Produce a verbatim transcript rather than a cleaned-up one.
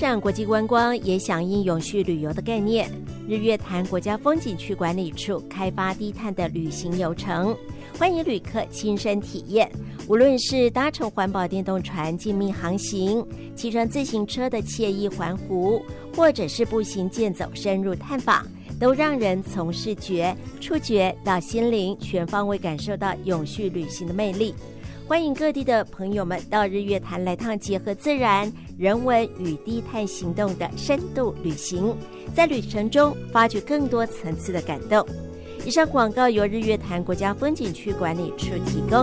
展国际观光也响应永续旅游的概念，日月潭国家风景区管理处开发低碳的旅行游程，欢迎旅客亲身体验。无论是搭乘环保电动船静谧航行，骑乘自行车的惬意环湖，或者是步行健走深入探访，都让人从视觉、触觉到心灵全方位感受到永续旅行的魅力。欢迎各地的朋友们到日月潭来趟结合自然、人文与低碳行动的深度旅行，在旅程中发掘更多层次的感动。以上广告由日月潭国家风景区管理处提供。